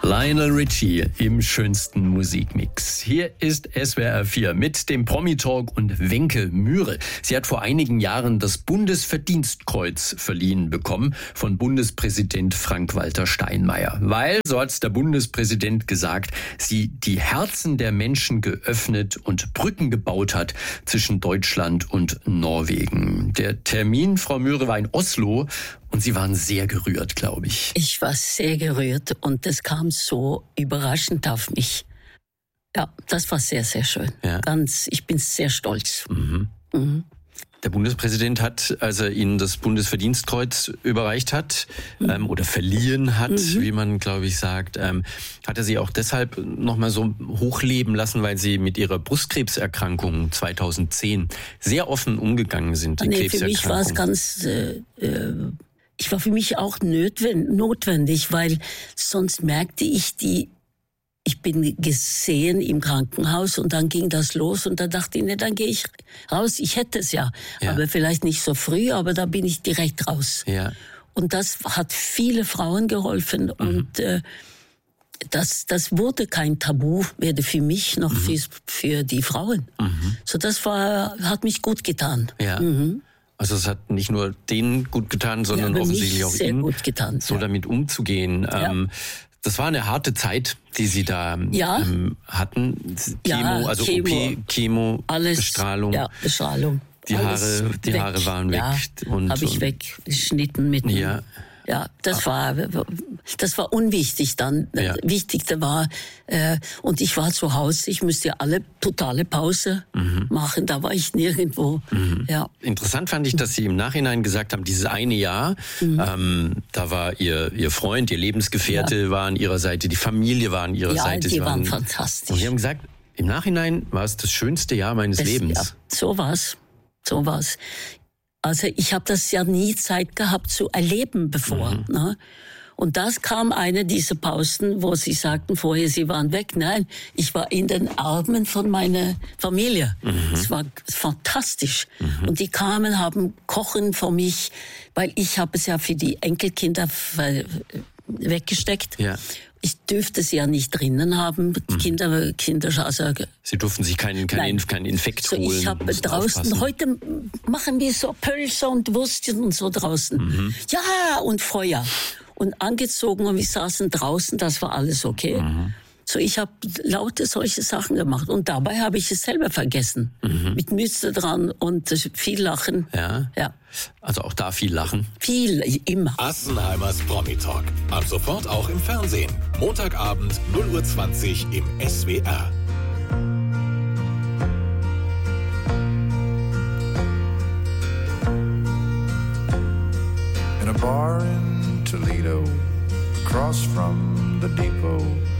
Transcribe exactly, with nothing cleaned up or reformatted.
Lionel Richie im schönsten Musikmix. Hier ist S W R vier mit dem Promi-Talk und Wenke Mühre. Sie hat vor einigen Jahren das Bundesverdienstkreuz verliehen bekommen von Bundespräsident Frank-Walter Steinmeier. Weil, so hat's der Bundespräsident gesagt, sie die Herzen der Menschen geöffnet und Brücken gebaut hat zwischen Deutschland und Norwegen. Der Termin, Frau Mühre, war in Oslo. Und Sie waren sehr gerührt, glaube ich. Ich war sehr gerührt und das kam so überraschend auf mich. Ja, das war sehr, sehr schön. Ja. Ganz, ich bin sehr stolz. Mhm. Mhm. Der Bundespräsident hat, als er Ihnen das Bundesverdienstkreuz überreicht hat, mhm. ähm, oder verliehen hat, mhm. wie man, glaube ich, sagt, ähm, hat er Sie auch deshalb nochmal so hochleben lassen, weil Sie mit Ihrer Brustkrebserkrankung zweitausendzehn sehr offen umgegangen sind. Die nee, für mich war es ganz... Äh, äh, Ich war für mich auch notwendig, weil sonst merkte ich die, ich bin gesehen im Krankenhaus und dann ging das los und dann dachte ich, ne, dann gehe ich raus. Ich hätte es ja, ja, aber vielleicht nicht so früh, aber da bin ich direkt raus. Ja. Und das hat viele Frauen geholfen mhm. und äh, das, das wurde kein Tabu, weder für mich noch mhm. für, für die Frauen. Mhm. So das war, hat mich gut getan. Ja. Mhm. Also es hat nicht nur denen gut getan, sondern ja, offensichtlich auch Ihnen, gut getan, so ja. damit umzugehen. Ja. Ähm, das war eine harte Zeit, die Sie da ja. ähm, hatten. Chemo, ja, also Chemo, O P, Chemo, alles, Bestrahlung. Ja, Bestrahlung. Die Haare, die weg. Haare waren weg. Ja, habe ich weggeschnitten mit. Ja. Ja, das war, das war unwichtig dann. Ja. Wichtigste war, äh, und ich war zu Hause, ich musste ja alle totale Pause mhm. machen, da war ich nirgendwo. Mhm. Ja. Interessant fand ich, dass Sie im Nachhinein gesagt haben, dieses eine Jahr, mhm. ähm, da war Ihr, Ihr Freund, Ihr Lebensgefährte ja. war an Ihrer Seite, die Familie war an Ihrer ja, Seite. Die Sie waren, waren fantastisch. Und Sie haben gesagt, im Nachhinein war es das schönste Jahr meines das, Lebens. Ja, so war's, so war's. Also ich habe das ja nie Zeit gehabt zu erleben bevor. Mhm. Ne? Und das kam eine dieser Pausen, wo Sie sagten vorher, Sie waren weg. Nein, ich war in den Armen von meiner Familie. Mhm. Es war fantastisch. Mhm. Und die kamen, haben Kochen für mich, weil ich habe es ja für die Enkelkinder weggesteckt. Ja. Ich dürfte sie ja nicht drinnen haben, mhm. Kinder, Kinder, also. Sie durften sich keinen, keinen, keinen Infekt so, holen. Ich habe draußen, aufpassen. Heute machen wir so Pölzer und Würstchen und so draußen. Mhm. Ja, und Feuer. Und angezogen und wir saßen draußen, das war alles okay. Mhm. So, ich habe lauter solche Sachen gemacht und dabei habe ich es selber vergessen. Mhm. Mit Mütze dran und viel Lachen. Ja. ja. Also auch da viel Lachen. Viel, immer. Assenheimers Promi-Talk. Ab sofort auch im Fernsehen. Montagabend null Uhr zwanzig im S W R. In a bar in Toledo, across from the depot.